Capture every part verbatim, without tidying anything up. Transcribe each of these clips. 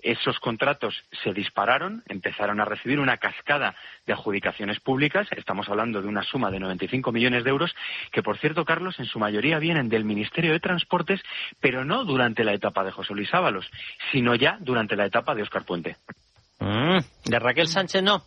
esos contratos se dispararon, empezaron a recibir una cascada de adjudicaciones públicas. Estamos hablando de una suma de noventa y cinco millones de euros, que por cierto, Carlos, en su mayoría vienen del Ministerio de Transportes, pero no durante la etapa de José Luis Ábalos, sino ya durante la etapa de Óscar Puente. Mm, de Raquel Sánchez no.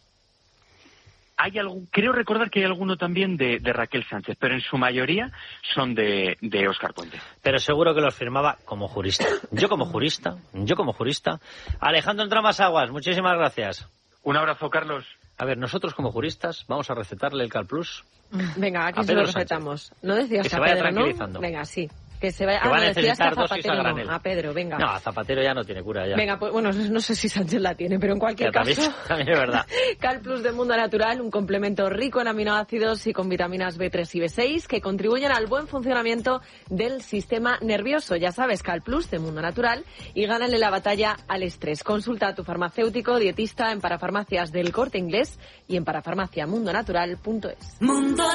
Hay algún, creo recordar que hay alguno también de, de Raquel Sánchez, pero en su mayoría son de, de Óscar Puente. Pero seguro que los firmaba como jurista. Yo como jurista, yo como jurista. Alejandro Entramasaguas, muchísimas gracias. Un abrazo, Carlos. A ver, nosotros como juristas vamos a recetarle el CalPlus. Venga, aquí se lo recetamos. No decías que se a vaya Pedro, tranquilizando. ¿no? Venga, sí. Que se vaya. Que ah, va a no, necesitar a dosis a Zapatero, granel. no, a Pedro, venga. No, a Zapatero ya no tiene cura ya. Venga, pues bueno, no sé si Sánchez la tiene, pero en cualquier ya, caso. También, también es verdad. CalPlus de Mundo Natural, un complemento rico en aminoácidos y con vitaminas B tres y B seis que contribuyen al buen funcionamiento del sistema nervioso. Ya sabes, CalPlus de Mundo Natural, y gánale la batalla al estrés. Consulta a tu farmacéutico dietista en Parafarmacias del Corte Inglés y en parafarmacia mundo natural punto es. Mundo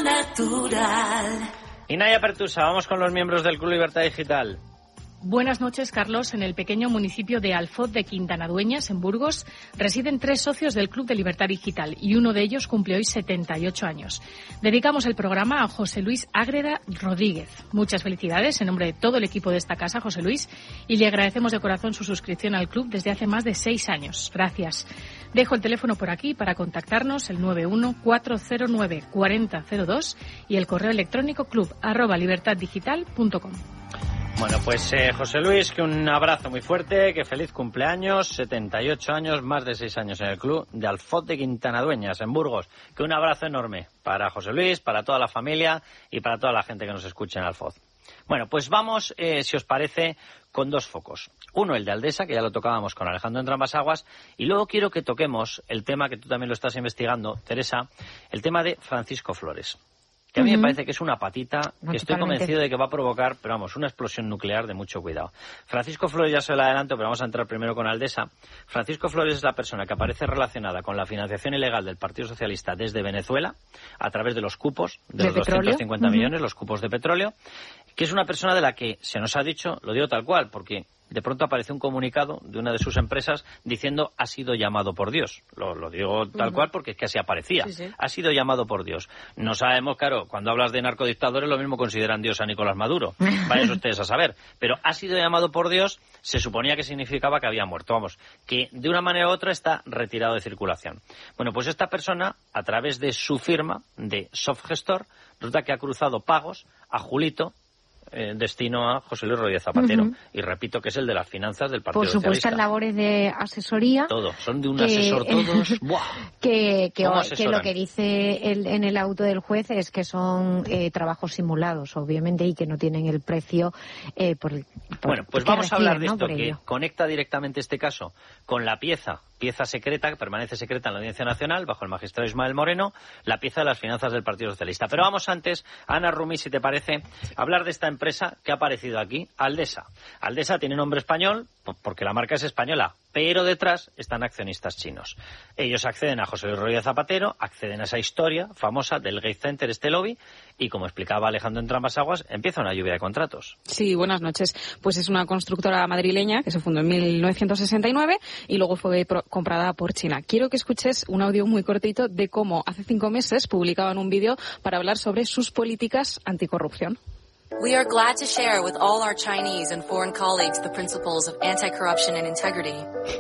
Natural. Y Naya Pertusa, vamos con los miembros del Club Libertad Digital. Buenas noches, Carlos. En el pequeño municipio de Alfoz de Quintana Dueñas, en Burgos, residen tres socios del Club de Libertad Digital y uno de ellos cumple hoy setenta y ocho años. Dedicamos el programa a José Luis Ágreda Rodríguez. Muchas felicidades en nombre de todo el equipo de esta casa, José Luis, y le agradecemos de corazón su suscripción al club desde hace más de seis años. Gracias. Dejo el teléfono por aquí para contactarnos, el nueve uno cuatro cero nueve cuatro cero cero dos y el correo electrónico club arroba libertaddigital punto com. Bueno, pues eh, José Luis, que un abrazo muy fuerte, que feliz cumpleaños, setenta y ocho años, más de seis años en el club de Alfoz de Quintana Dueñas, en Burgos. Que un abrazo enorme para José Luis, para toda la familia y para toda la gente que nos escucha en Alfoz. Bueno, pues vamos, eh, si os parece, con dos focos. Uno, el de Aldesa, que ya lo tocábamos con Alejandro Entramasaguas, y luego quiero que toquemos el tema que tú también lo estás investigando, Teresa, el tema de Francisco Flores. Que a mí uh-huh. me parece que es una patita no, que estoy totalmente. convencido de que va a provocar, pero vamos, una explosión nuclear de mucho cuidado. Francisco Flores, ya se lo adelanto, pero vamos a entrar primero con Aldesa. Francisco Flores es la persona que aparece relacionada con la financiación ilegal del Partido Socialista desde Venezuela, a través de los cupos, de, de los petróleo. doscientos cincuenta uh-huh. millones, los cupos de petróleo, que es una persona de la que se nos ha dicho, lo digo tal cual, porque de pronto aparece un comunicado de una de sus empresas diciendo ha sido llamado por Dios. Lo, lo digo tal uh-huh. cual porque es que así aparecía. Sí, sí. Ha sido llamado por Dios. No sabemos, claro, cuando hablas de narcodictadores lo mismo consideran Dios a Nicolás Maduro. Vayan ustedes a saber. Pero ha sido llamado por Dios, se suponía que significaba que había muerto. Vamos, que de una manera u otra está retirado de circulación. Bueno, pues esta persona, a través de su firma de Softgestor, resulta que ha cruzado pagos a Julito, Eh, destino a José Luis Rodríguez Zapatero. Uh-huh. Y repito que es el de las finanzas del Partido Por Socialista. supuestas labores de asesoría. Todo, son de un que, asesor todos. ¡Buah! Que, que, ¿Cómo que lo que dice el, en el auto del juez es que son eh, trabajos simulados, obviamente, y que no tienen el precio eh, por, por Bueno, pues que vamos reciben, a hablar de ¿no? esto, por que ello. conecta directamente este caso con la pieza pieza secreta, que permanece secreta en la Audiencia Nacional, bajo el magistrado Ismael Moreno, la pieza de las finanzas del Partido Socialista. Pero vamos antes, Ana Rumi, si te parece, a hablar de esta empresa que ha aparecido aquí, Aldesa. Aldesa tiene nombre español, porque la marca es española, pero detrás están accionistas chinos. Ellos acceden a José Luis Rodríguez Zapatero, acceden a esa historia famosa del Gate Center, este lobby, y como explicaba Alejandro Entramasaguas, empieza una lluvia de contratos. Sí, buenas noches. Pues es una constructora madrileña que se fundó en mil novecientos sesenta y nueve y luego fue pro- comprada por China. Quiero que escuches un audio muy cortito de cómo hace cinco meses publicaban un vídeo para hablar sobre sus políticas anticorrupción. We are glad to share with all our Chinese and foreign colleagues the principles of anti-corruption and integrity.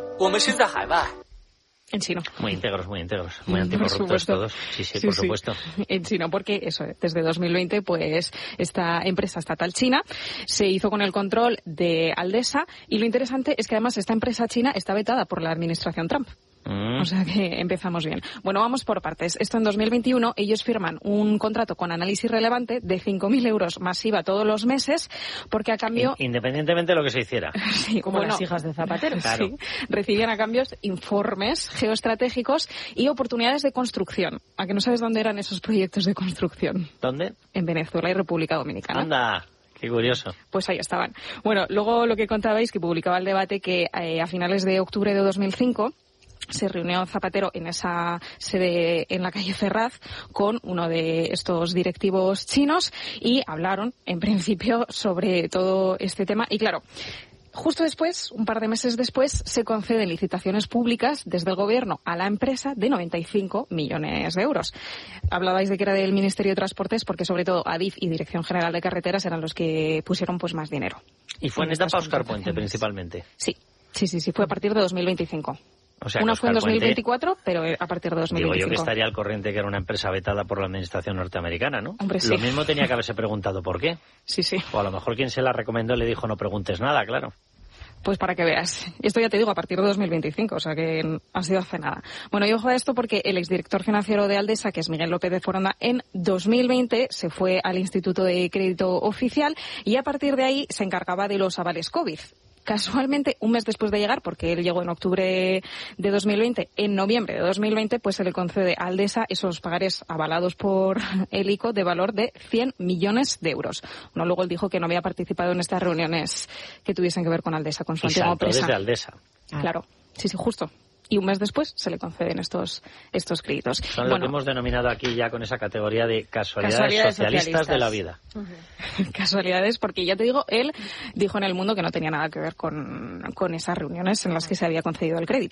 En chino. Muy íntegros, muy íntegros, muy anticorruptos todos. Sí, sí, sí, por sí. supuesto. En chino, porque eso, desde dos mil veinte, pues esta empresa estatal china se hizo con el control de Aldesa y lo interesante es que además esta empresa china está vetada por la administración Trump. Mm. O sea que empezamos bien. Bueno, vamos por partes. Esto en dos mil veintiuno, ellos firman un contrato con análisis relevante de cinco mil euros masiva todos los meses, porque a cambio... Independientemente de lo que se hiciera. Sí, como bueno, las hijas de Zapatero. Claro. Sí, recibían a cambios informes geoestratégicos y oportunidades de construcción. ¿A que no sabes dónde eran esos proyectos de construcción? ¿Dónde? En Venezuela y República Dominicana. Anda. Qué curioso. Pues ahí estaban. Bueno, luego lo que contabais, que publicaba el debate, que eh, a finales de octubre de dos mil cinco... se reunió Zapatero en esa sede en la calle Ferraz con uno de estos directivos chinos y hablaron, en principio, sobre todo este tema. Y claro, Justo después, un par de meses después, se conceden licitaciones públicas desde el Gobierno a la empresa de noventa y cinco millones de euros. Hablabais de que era del Ministerio de Transportes porque, sobre todo, Adif y Dirección General de Carreteras eran los que pusieron pues más dinero. ¿Y fue en etapa Óscar Puente, principalmente? Sí, sí, sí, sí, fue a partir de dos mil veinticinco. O sea, Una fue en dos mil veinticuatro, pero a partir de dos mil veinticinco. Digo yo que estaría al corriente que era una empresa vetada por la administración norteamericana, ¿no? Hombre, sí. Lo mismo tenía que haberse preguntado por qué. Sí, sí. O a lo mejor quien se la recomendó le dijo no preguntes nada, claro. Pues para que veas. Esto ya te digo, a partir de dos mil veinticinco, o sea que ha sido hace nada. Bueno, y ojo a esto porque el exdirector financiero de Aldesa, que es Miguel López de Foronda, en dos mil veinte se fue al Instituto de Crédito Oficial y a partir de ahí se encargaba de los avales COVID. Casualmente, un mes después de llegar, porque él llegó en octubre de dos mil veinte, en noviembre de dos mil veinte, pues se le concede a Aldesa esos pagares avalados por el I C O de valor de cien millones de euros. Bueno, luego él dijo que no había participado en estas reuniones que tuviesen que ver con Aldesa, con su y antigua empresa. Desde Aldesa. Claro, sí, sí, justo. Y un mes después se le conceden estos estos créditos. Son bueno, lo que hemos denominado aquí ya con esa categoría de casualidades, casualidades socialistas, socialistas de la vida. Uh-huh. Casualidades, porque ya te digo, él dijo en El Mundo que no tenía nada que ver con, con esas reuniones en las que se había concedido el crédito.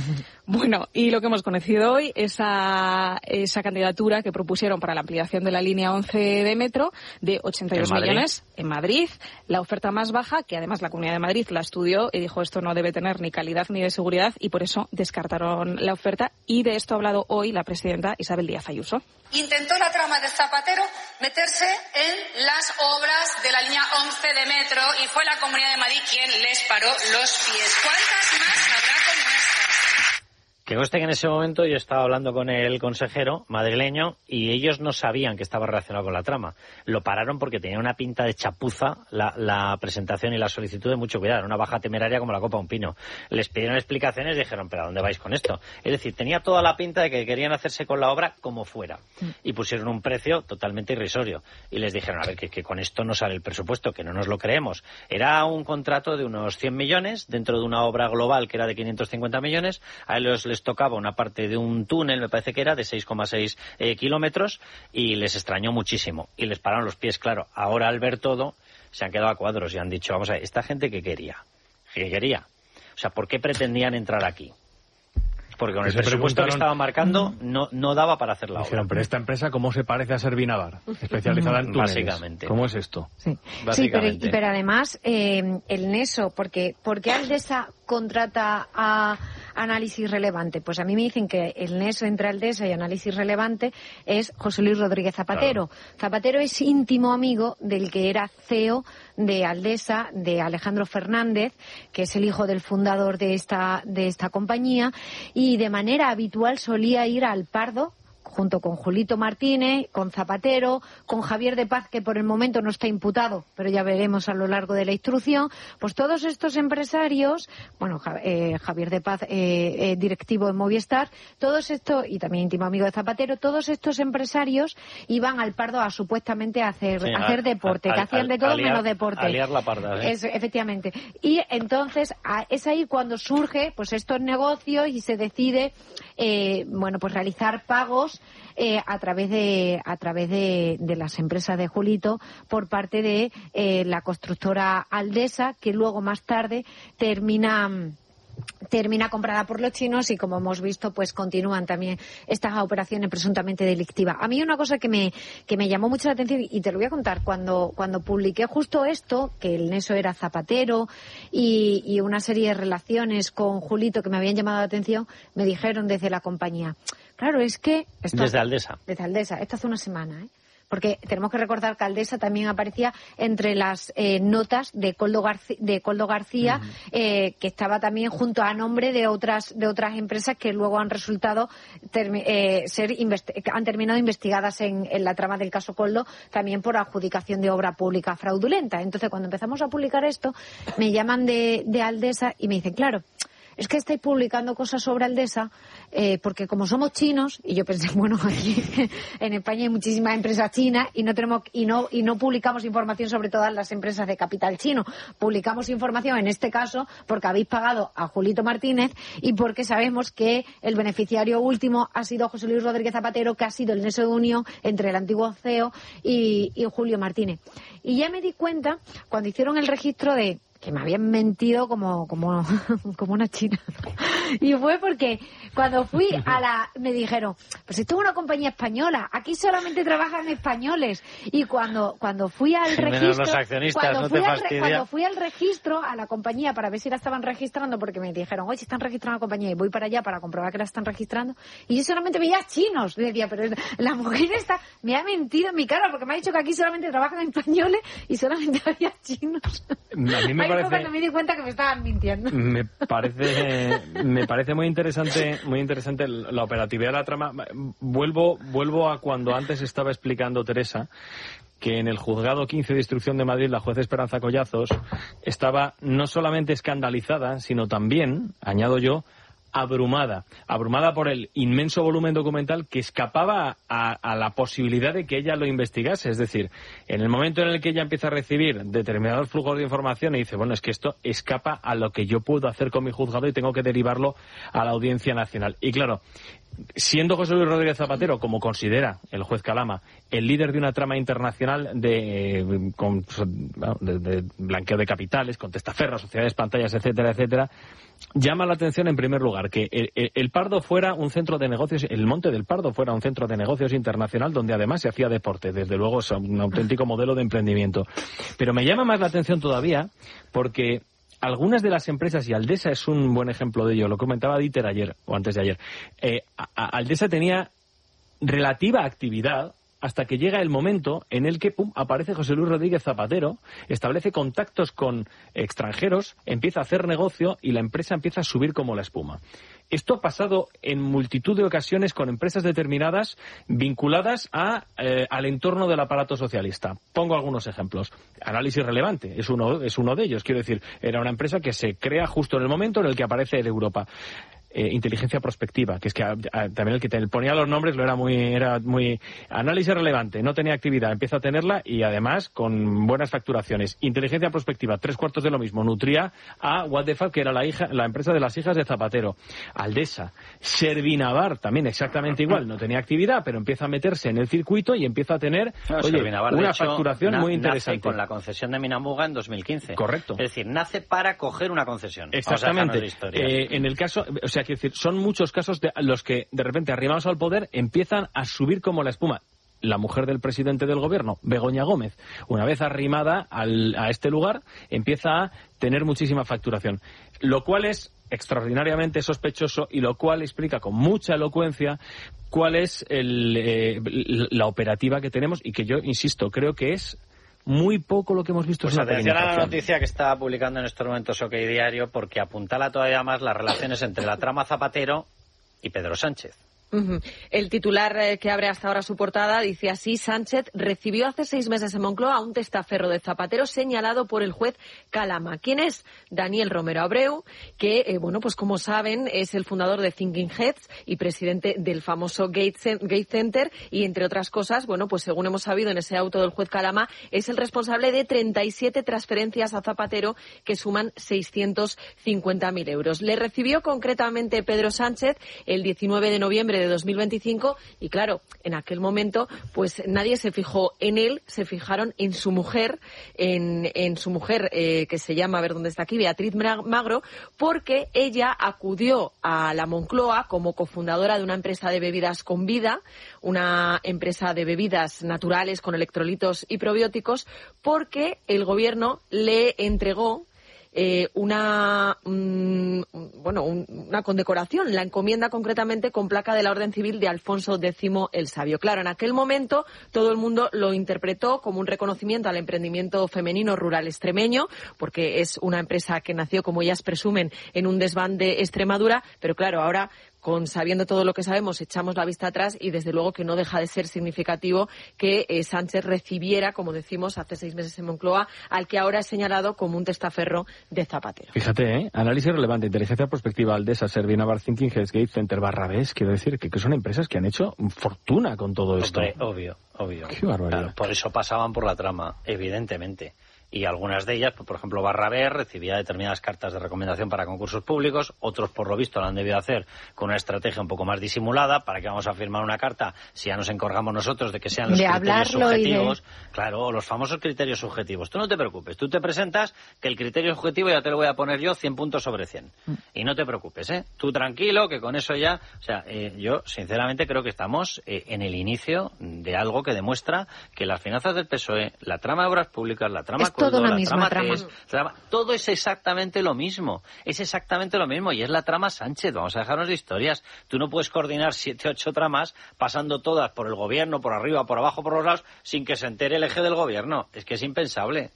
Bueno, y lo que hemos conocido hoy, esa, esa candidatura que propusieron para la ampliación de la línea once de metro de ochenta y dos millones en Madrid, la oferta más baja, que además la Comunidad de Madrid la estudió y dijo esto no debe tener ni calidad ni de seguridad y por eso descartaron la oferta, y de esto ha hablado hoy la presidenta Isabel Díaz Ayuso. Intentó la trama de Zapatero meterse en las obras de la línea once de metro y fue la Comunidad de Madrid quien les paró los pies. ¿Cuántas más habrá como estas? Que conste que en ese momento yo estaba hablando con el consejero madrileño y ellos no sabían que estaba relacionado con la trama. Lo pararon porque tenía una pinta de chapuza la, la presentación y la solicitud de mucho cuidado. Una baja temeraria como la copa de un pino. Les pidieron explicaciones y dijeron, ¿pero a dónde vais con esto? Es decir, tenía toda la pinta de que querían hacerse con la obra como fuera. Y pusieron un precio totalmente irrisorio. Y les dijeron, a ver, que, que con esto no sale el presupuesto, que no nos lo creemos. Era un contrato de unos cien millones dentro de una obra global que era de quinientos cincuenta millones. A ellos les tocaba una parte de un túnel, me parece que era, de seis coma seis eh, kilómetros, y les extrañó muchísimo. Y les pararon los pies, claro. Ahora, al ver todo, se han quedado a cuadros y han dicho, vamos a ver, ¿esta gente qué quería? ¿Qué quería? O sea, ¿por qué pretendían entrar aquí? Porque con el presupuesto que estaban marcando no, no daba para hacer la Dijeron, obra. pero esta empresa, ¿cómo se parece a Servinavar? Especializada en túneles. Básicamente. ¿Cómo es esto? Sí, Básicamente. sí pero, pero además eh, el Neso, porque ¿por qué Aldesa contrata a Análisis Relevante? Pues a mí me dicen que el Neso entre Aldesa y Análisis Relevante es José Luis Rodríguez Zapatero. Claro. Zapatero es íntimo amigo del que era C E O de Aldesa, de Alejandro Fernández, que es el hijo del fundador de esta, de esta compañía, y de manera habitual solía ir al Pardo junto con Julito Martínez, con Zapatero, con Javier de Paz, que por el momento no está imputado, pero ya veremos a lo largo de la instrucción. Pues todos estos empresarios, bueno, eh, Javier de Paz, eh, eh, directivo de Movistar, todos estos, y también íntimo amigo de Zapatero, todos estos empresarios iban al Pardo a supuestamente hacer, sí, a hacer deporte, a, a, que hacían de todo menos deporte. A liar la parda, ¿eh? Es, efectivamente. Y entonces a, es ahí cuando surge pues estos negocios y se decide, eh, bueno, pues realizar pagos Eh, a través de a través de, de las empresas de Julito por parte de eh, la constructora Aldesa, que luego más tarde termina termina comprada por los chinos y, como hemos visto, pues continúan también estas operaciones presuntamente delictivas. A mí una cosa que me que me llamó mucho la atención, y te lo voy a contar, cuando cuando publiqué justo esto, que el Neso era Zapatero y, y una serie de relaciones con Julito que me habían llamado la atención, me dijeron desde la compañía, claro, es que... Esto desde Aldesa. Desde Aldesa. Esto hace una semana, ¿eh? Porque tenemos que recordar que Aldesa también aparecía entre las eh, notas de Coldo García, de Coldo García uh-huh. eh, que estaba también junto a nombre de otras de otras empresas que luego han resultado termi- eh, ser investi- han terminado investigadas en, en la trama del caso Coldo, también por adjudicación de obra pública fraudulenta. Entonces, cuando empezamos a publicar esto, me llaman de, de Aldesa y me dicen, claro, es que estáis publicando cosas sobre Aldesa eh, porque como somos chinos, y yo pensé, bueno, aquí en España hay muchísimas empresas chinas y no tenemos y no y no publicamos información sobre todas las empresas de capital chino. Publicamos información, en este caso, porque habéis pagado a Julito Martínez y porque sabemos que el beneficiario último ha sido José Luis Rodríguez Zapatero, que ha sido el nexo de unión entre el antiguo C E O y, y Julio Martínez. Y ya me di cuenta, cuando hicieron el registro de que me habían mentido como como como una china. Y fue porque cuando fui a la... me dijeron, pues esto es una compañía española, aquí solamente trabajan españoles. Y cuando cuando fui al registro... los accionistas, cuando, no fui te al, fastidia. cuando fui al registro, a la compañía, para ver si la estaban registrando, porque me dijeron, oye, están registrando la compañía, y voy para allá para comprobar que la están registrando, y yo solamente veía chinos. Decía, pero la mujer esta me ha mentido en mi cara, porque me ha dicho que aquí solamente trabajan españoles y solamente había chinos. A mí me Ahí parece... fue cuando me di cuenta que me estaban mintiendo. Me parece, me parece muy interesante, muy interesante la operatividad de la trama. Vuelvo, vuelvo a cuando antes estaba explicando Teresa que en el juzgado quince de instrucción de Madrid la juez Esperanza Collazos estaba no solamente escandalizada, sino también, añado yo, abrumada, abrumada por el inmenso volumen documental que escapaba a, a la posibilidad de que ella lo investigase. Es decir, en el momento en el que ella empieza a recibir determinados flujos de información y dice, bueno, es que esto escapa a lo que yo puedo hacer con mi juzgado y tengo que derivarlo a la Audiencia Nacional. Y claro, siendo José Luis Rodríguez Zapatero, como considera el juez Calama, el líder de una trama internacional de, con, de, de blanqueo de capitales, con testaferros, sociedades pantallas, etcétera, etcétera, llama la atención en primer lugar que el, el, el Pardo fuera un centro de negocios, el Monte del Pardo fuera un centro de negocios internacional donde además se hacía deporte. Desde luego es un auténtico modelo de emprendimiento. Pero me llama más la atención todavía porque algunas de las empresas, y Aldesa es un buen ejemplo de ello, lo comentaba Dieter ayer, o antes de ayer, eh, a, a Aldesa tenía relativa actividad hasta que llega el momento en el que pum, aparece José Luis Rodríguez Zapatero, establece contactos con extranjeros, empieza a hacer negocio y la empresa empieza a subir como la espuma. Esto ha pasado en multitud de ocasiones con empresas determinadas vinculadas a, eh, al entorno del aparato socialista. Pongo algunos ejemplos. Análisis Relevante es uno, es uno de ellos. Quiero decir, era una empresa que se crea justo en el momento en el que aparece en Europa. Eh, inteligencia prospectiva, que es que a, a, también el que te ponía los nombres lo era muy, era muy... Análisis Relevante, no tenía actividad, empieza a tenerla y además con buenas facturaciones. Inteligencia prospectiva, tres cuartos de lo mismo, nutría a What the Fuck, que era la hija, la empresa de las hijas de Zapatero. Aldesa, Servinavar, también exactamente igual, no tenía actividad, pero empieza a meterse en el circuito y empieza a tener no, oye, Servinavar, una hecho, facturación na, muy interesante. Nace con la concesión de Minamuga en dos mil quince. Correcto. Es decir, nace para coger una concesión. Exactamente. Eh, en el caso, o sea, quiero decir, son muchos casos de los que de repente arrimados al poder empiezan a subir como la espuma. La mujer del presidente del gobierno, Begoña Gómez, una vez arrimada al, a este lugar, empieza a tener muchísima facturación. Lo cual es extraordinariamente sospechoso y lo cual explica con mucha elocuencia cuál es el, eh, la operativa que tenemos y que yo, insisto, creo que es muy poco lo que hemos visto. Pues atención a la noticia que está publicando en estos momentos OK Diario, porque apuntala todavía más las relaciones entre la trama Zapatero y Pedro Sánchez. Uh-huh. El titular eh, que abre hasta ahora su portada dice así: Sánchez recibió hace seis meses en Moncloa a un testaferro de Zapatero señalado por el juez Calama. ¿Quién es? Daniel Romero Abreu, que, eh, bueno, pues como saben, es el fundador de Thinking Heads y presidente del famoso Gate, Gate Center y, entre otras cosas, bueno, pues según hemos sabido en ese auto del juez Calama, es el responsable de treinta y siete transferencias a Zapatero que suman seiscientos cincuenta mil euros. Le recibió concretamente Pedro Sánchez el diecinueve de noviembre de dos mil veinticinco y claro, en aquel momento pues nadie se fijó en él, se fijaron en su mujer, en, en su mujer eh, que se llama, a ver dónde está aquí, Beatriz Magro, porque ella acudió a la Moncloa como cofundadora de una empresa de bebidas con vida, una empresa de bebidas naturales con electrolitos y probióticos, porque el gobierno le entregó Eh, una mm, bueno un, una condecoración, la encomienda concretamente con placa de la Orden Civil de Alfonso X el Sabio. Claro, en aquel momento todo el mundo lo interpretó como un reconocimiento al emprendimiento femenino rural extremeño, porque es una empresa que nació, como ellas presumen, en un desván de Extremadura, pero claro, ahora con sabiendo todo lo que sabemos, echamos la vista atrás y desde luego que no deja de ser significativo que eh, Sánchez recibiera, como decimos, hace seis meses en Moncloa, al que ahora es señalado como un testaferro de Zapatero. Fíjate, ¿eh? Análisis Relevante, inteligencia prospectiva, Aldesa, Servinavar, Thinking Heads, Gate Center, Barrabés, quiero decir que, que son empresas que han hecho fortuna con todo esto. Hombre, obvio, obvio. Qué barbaridad. Claro, por eso pasaban por la trama, evidentemente. y algunas de ellas, pues, por ejemplo, Barrabés recibía determinadas cartas de recomendación para concursos públicos, otros por lo visto lo han debido hacer con una estrategia un poco más disimulada. ¿Para qué vamos a firmar una carta si ya nos encargamos nosotros de que sean los de criterios subjetivos? De... Claro, los famosos criterios subjetivos. Tú no te preocupes, tú te presentas que el criterio subjetivo ya te lo voy a poner yo cien puntos sobre cien. Mm. Y no te preocupes, ¿eh? Tú tranquilo, que con eso ya... O sea, eh, yo sinceramente creo que estamos eh, en el inicio de algo que demuestra que las finanzas del P S O E, la trama de obras públicas, la trama Coldo, la trama trama. T E S, trama, todo es exactamente lo mismo. Es exactamente lo mismo y es la trama Sánchez. Vamos a dejarnos de historias. Tú no puedes coordinar siete, ocho tramas pasando todas por el gobierno, por arriba, por abajo, por los lados, sin que se entere el eje del gobierno. Es que es impensable.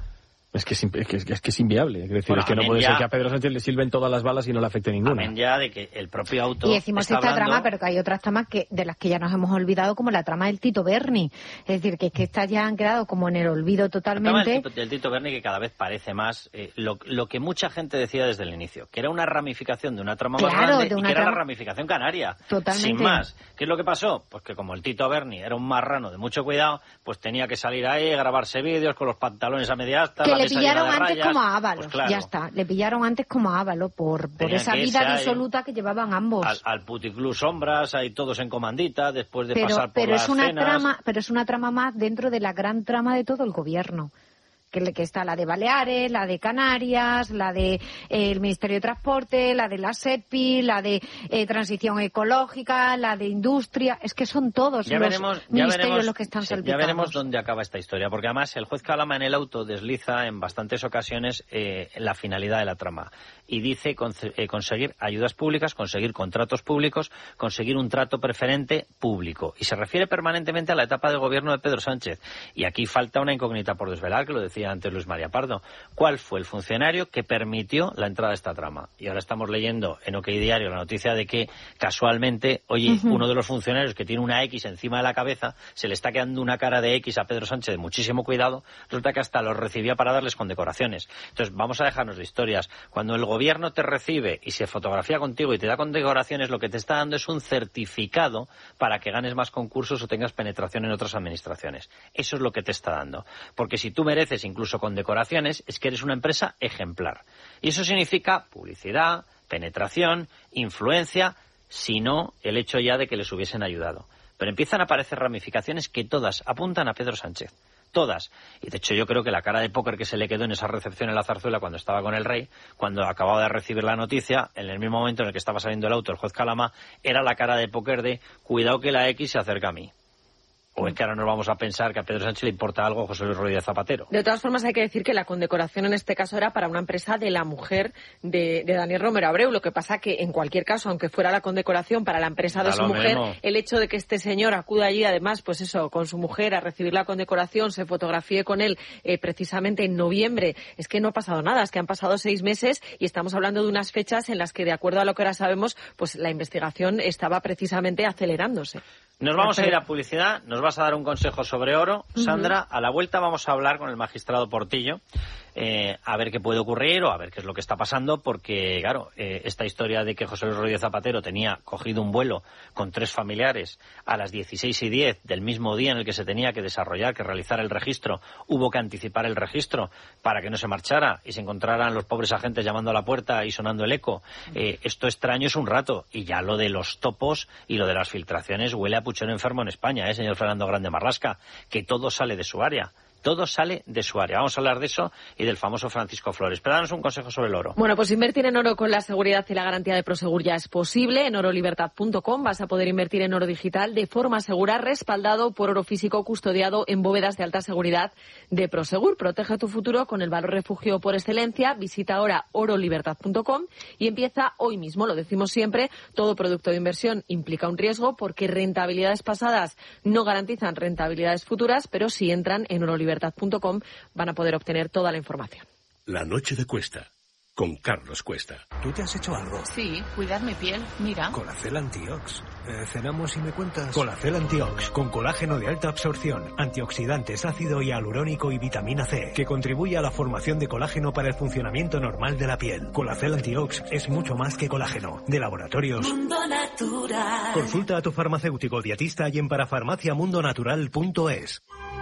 Es que es, es, que es, que es inviable. Es decir, bueno, es que no puede ya, ser que a Pedro Sánchez le sirven todas las balas y no le afecte ninguna. Amén ya de que el propio auto. Y decimos esta hablando... trama, pero que hay otras tramas que de las que ya nos hemos olvidado, como la trama del Tito Berni. Es decir, que, que estas ya han quedado como en el olvido totalmente. La trama del, del Tito Berni, que cada vez parece más eh, lo, lo que mucha gente decía desde el inicio, que era una ramificación de una trama claro, más grande de una y que trama... era la ramificación canaria. Totalmente. Sin más. ¿Qué es lo que pasó? Pues que como el Tito Berni era un marrano de mucho cuidado, pues tenía que salir ahí, grabarse vídeos con los pantalones a media asta, que la le mesa pillaron llena de antes rayas. Como a Ábalos, pues claro. Ya está. Le pillaron antes como a Ábalos por, por esa vida disoluta que llevaban ambos. Al, al puticlub Sombras, ahí todos en comandita, después de pero, pasar por pero las es una cenas. trama, pero es una trama más dentro de la gran trama de todo el gobierno. Que, que está la de Baleares, la de Canarias, la de eh, el Ministerio de Transporte, la de la SEPI, la de eh, Transición Ecológica, la de Industria. Es que son todos ya los veremos, ministerios ya veremos, los que están sí, salpicados. Ya veremos dónde acaba esta historia, porque además el juez Calama en el auto desliza en bastantes ocasiones eh, la finalidad de la trama y dice con, eh, conseguir ayudas públicas, conseguir contratos públicos, conseguir un trato preferente público. Y se refiere permanentemente a la etapa del gobierno de Pedro Sánchez. Y aquí falta una incógnita por desvelar, que lo decía antes Luis María Pardo. ¿Cuál fue el funcionario que permitió la entrada de esta trama? Y ahora estamos leyendo en OK Diario la noticia de que casualmente, oye, uh-huh. uno de los funcionarios que tiene una X encima de la cabeza, se le está quedando una cara de X a Pedro Sánchez de muchísimo cuidado, resulta que hasta los recibía para darles condecoraciones. Entonces vamos a dejarnos de historias. Cuando el gobierno te recibe y se fotografía contigo y te da condecoraciones, lo que te está dando es un certificado para que ganes más concursos o tengas penetración en otras administraciones. Eso es lo que te está dando. Porque si tú mereces incluso condecoraciones, es que eres una empresa ejemplar. Y eso significa publicidad, penetración, influencia, sino el hecho ya de que les hubiesen ayudado. Pero empiezan a aparecer ramificaciones que todas apuntan a Pedro Sánchez. Todas. Y de hecho yo creo que la cara de póker que se le quedó en esa recepción en la Zarzuela cuando estaba con el rey, cuando acababa de recibir la noticia, en el mismo momento en el que estaba saliendo el auto el juez Calama, era la cara de póker de cuidado que la X se acerca a mí. ¿O es que ahora nos vamos a pensar que a Pedro Sánchez le importa algo a José Luis Rodríguez Zapatero? De todas formas, hay que decir que la condecoración en este caso era para una empresa de la mujer de, de Daniel Romero Abreu. Lo que pasa que, en cualquier caso, aunque fuera la condecoración para la empresa de da su mujer, mismo. El hecho de que este señor acuda allí, además, pues eso, con su mujer a recibir la condecoración, se fotografíe con él eh, precisamente en noviembre, es que no ha pasado nada, es que han pasado seis meses y estamos hablando de unas fechas en las que, de acuerdo a lo que ahora sabemos, pues la investigación estaba precisamente acelerándose. Nos vamos a ir a publicidad, nos vas a dar un consejo sobre oro, Sandra. Uh-huh. A la vuelta vamos a hablar con el magistrado Portillo, eh, a ver qué puede ocurrir o a ver qué es lo que está pasando, porque, claro, eh, esta historia de que José Luis Rodríguez Zapatero tenía cogido un vuelo con tres familiares a las dieciséis y diez del mismo día en el que se tenía que desarrollar, que realizar el registro, hubo que anticipar el registro para que no se marchara y se encontraran los pobres agentes llamando a la puerta y sonando el eco. Eh, esto extraño es un rato, y ya lo de los topos y lo de las filtraciones huele a puchero enfermo en España, ¿eh, señor Fernando Grande Marlasca? Que todo sale de su área. Todo sale de su área. Vamos a hablar de eso y del famoso Francisco Flores. Pero danos un consejo sobre el oro. Bueno, pues invertir en oro con la seguridad y la garantía de Prosegur ya es posible. En oro libertad punto com vas a poder invertir en oro digital de forma segura, respaldado por oro físico custodiado en bóvedas de alta seguridad de Prosegur. Protege tu futuro con el valor refugio por excelencia. Visita ahora oro libertad punto com y empieza hoy mismo. Lo decimos siempre, todo producto de inversión implica un riesgo porque rentabilidades pasadas no garantizan rentabilidades futuras, pero si entran en oro libertad punto com van a poder obtener toda la información. La noche de Cuesta, con Carlos Cuesta. ¿Tú te has hecho algo? Sí, cuidar mi piel, mira. Colacel Antiox. Eh, cenamos y me cuentas. Colacel Antiox, con colágeno de alta absorción, antioxidantes, ácido hialurónico y vitamina C, que contribuye a la formación de colágeno para el funcionamiento normal de la piel. Colacel Antiox es mucho más que colágeno. De Laboratorios Mundo Natural. Consulta a tu farmacéutico dietista y en parafarmaciamundonatural punto es.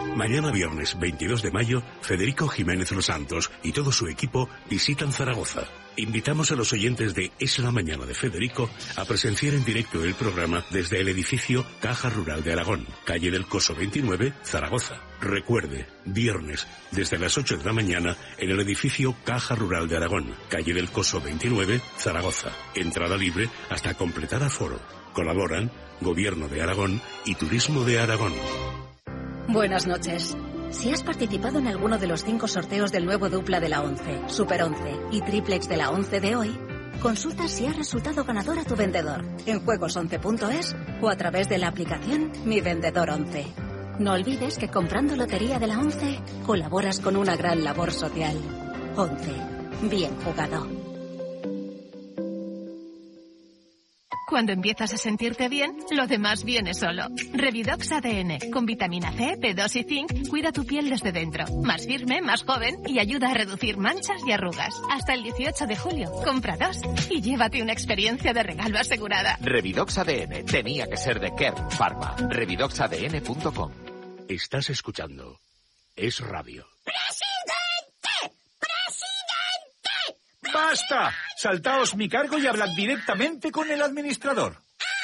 Mañana viernes veintidós de mayo, Federico Jiménez Los Santos y todo su equipo visitan Zaragoza. Invitamos a los oyentes de Es la Mañana de Federico a presenciar en directo el programa desde el edificio Caja Rural de Aragón, calle del Coso veintinueve, Zaragoza. Recuerde, viernes, desde las ocho de la mañana, en el edificio Caja Rural de Aragón, calle del Coso veintinueve, Zaragoza. Entrada libre hasta completar aforo. Colaboran Gobierno de Aragón y Turismo de Aragón. Buenas noches. Si has participado en alguno de los cinco sorteos del nuevo dupla de la once, Super once y triplex de la once de hoy, consulta si ha resultado ganador a tu vendedor en juegos once punto es o a través de la aplicación Mi Vendedor once. No olvides que comprando lotería de la once colaboras con una gran labor social. once. Bien jugado. Cuando empiezas a sentirte bien, lo demás viene solo. Revidox A D N, con vitamina C, B dos y zinc, cuida tu piel desde dentro. Más firme, más joven y ayuda a reducir manchas y arrugas. Hasta el dieciocho de julio, compra dos y llévate una experiencia de regalo asegurada. Revidox A D N, tenía que ser de Kern Pharma. revidox a d n punto com. Estás escuchando Es Radio. ¡Basta! Saltaos mi cargo y hablad directamente con el administrador.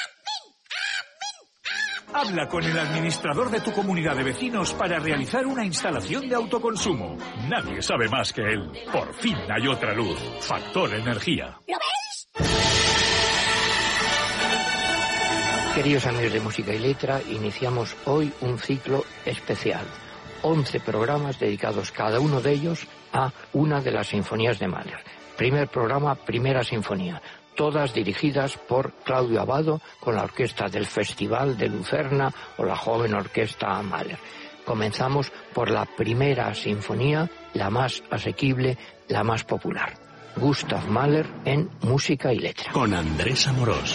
Habla con el administrador de tu comunidad de vecinos para realizar una instalación de autoconsumo. Nadie sabe más que él. Por fin hay otra luz. Factor Energía. ¿Lo veis? Queridos amigos de Música y Letra, iniciamos hoy un ciclo especial. once programas dedicados cada uno de ellos a una de las sinfonías de Mahler. Primer programa, primera sinfonía, todas dirigidas por Claudio Abbado con la orquesta del Festival de Lucerna o la joven orquesta Mahler. Comenzamos por la primera sinfonía, la más asequible, la más popular. Gustav Mahler en Música y Letra. Con Andrés Amorós.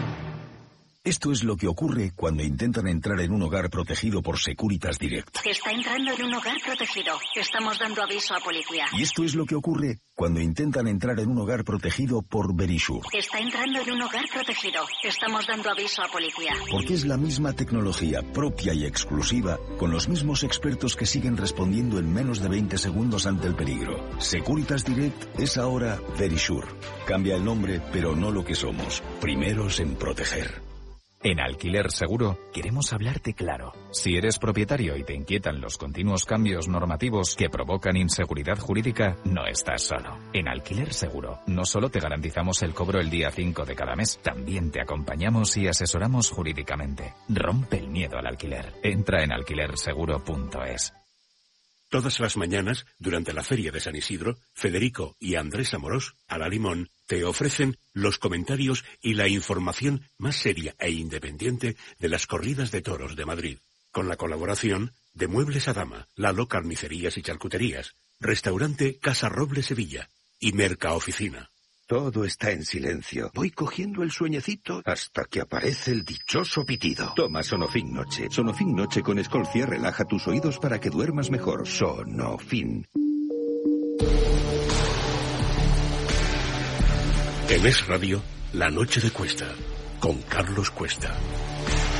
Esto es lo que ocurre cuando intentan entrar en un hogar protegido por Securitas Direct. Está entrando en un hogar protegido. Estamos dando aviso a policía. Y esto es lo que ocurre cuando intentan entrar en un hogar protegido por Verisure. Está entrando en un hogar protegido. Estamos dando aviso a policía. Porque es la misma tecnología propia y exclusiva con los mismos expertos que siguen respondiendo en menos de veinte segundos ante el peligro. Securitas Direct es ahora Verisure. Cambia el nombre, pero no lo que somos. Primeros en proteger. En Alquiler Seguro queremos hablarte claro. Si eres propietario y te inquietan los continuos cambios normativos que provocan inseguridad jurídica, no estás solo. En Alquiler Seguro no solo te garantizamos el cobro el día cinco de cada mes, también te acompañamos y asesoramos jurídicamente. Rompe el miedo al alquiler. Entra en alquiler seguro punto es. Todas las mañanas, durante la Feria de San Isidro, Federico y Andrés Amorós, a la Limón, te ofrecen los comentarios y la información más seria e independiente de las corridas de toros de Madrid. Con la colaboración de Muebles Adama, Lalo Carnicerías y Charcuterías, Restaurante Casa Roble Sevilla y Mercaoficina. Todo está en silencio. Voy cogiendo el sueñecito hasta que aparece el dichoso pitido. Toma Sonofin Noche. Sonofin Noche con Escolcia relaja tus oídos para que duermas mejor. Sonofin. En Es Radio, La Noche de Cuesta, con Carlos Cuesta.